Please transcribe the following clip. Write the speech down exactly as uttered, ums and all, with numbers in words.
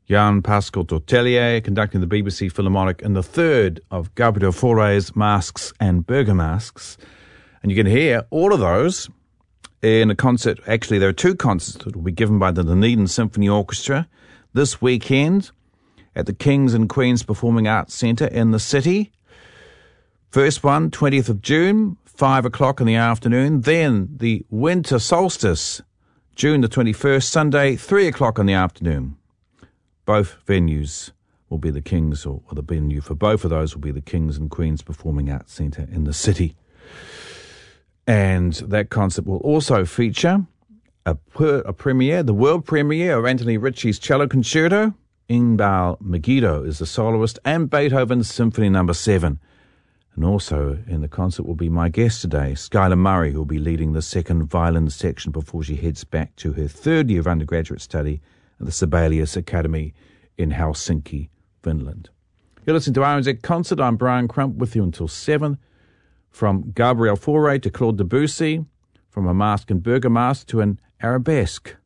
Jan Pascal Tortelier conducting the B B C Philharmonic in the third of Gabriel Fauré's Masks and Burger Masks. And you can hear all of those in a concert. Actually, there are two concerts that will be given by the Dunedin Symphony Orchestra this weekend at the Kings and Queens Performing Arts Centre in the city. First one, twentieth of June, five o'clock in the afternoon. Then the winter solstice, June the twenty-first, Sunday, three o'clock in the afternoon. Both venues will be the Kings, or, or the venue for both of those will be the Kings and Queens Performing Arts Centre in the city. And that concert will also feature a, a premiere, the world premiere of Anthony Ritchie's cello concerto. Inbal Megiddo is the soloist, and Beethoven's Symphony Number Seven. And also in the concert will be my guest today, Skylar Murray, who will be leading the second violin section before she heads back to her third year of undergraduate study at the Sibelius Academy in Helsinki, Finland. You're listening to R N Z Concert. I'm Brian Crump with you until seven. From Gabriel Fauré to Claude Debussy, from a Mask and Burger Mask to an arabesque.